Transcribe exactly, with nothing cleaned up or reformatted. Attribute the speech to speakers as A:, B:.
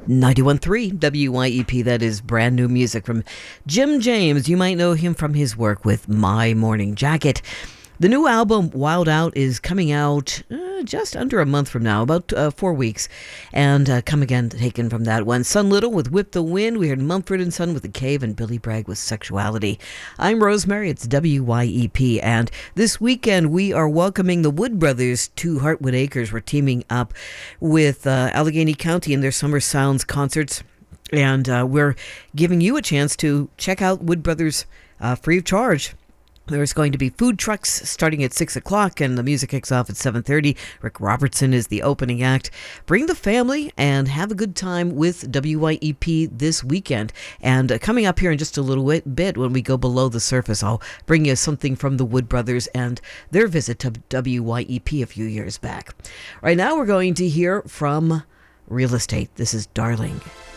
A: ninety-one point three W Y E P, that is brand new music from Jim James. You might know him from his work with My Morning Jacket. The new album, Wild Out, is coming out uh, just under a month from now, about uh, four weeks. And uh, Come Again, taken from that one. Sun Little with Whip the Wind. We heard Mumford and Son with The Cave, and Billy Bragg with Sexuality. I'm Rosemary. It's W Y E P. And this weekend, we are welcoming the Wood Brothers to Heartwood Acres. We're teaming up with uh, Allegheny County in their Summer Sounds concerts. And uh, we're giving you a chance to check out Wood Brothers uh, free of charge. There's going to be food trucks starting at six o'clock, and the music kicks off at seven thirty. Rick Robertson is the opening act. Bring the family and have a good time with W Y E P this weekend. And uh, coming up here in just a little bit, when we go below the surface, I'll bring you something from the Wood Brothers and their visit to W Y E P a few years back. Right now, we're going to hear from Real Estate. This is Darling.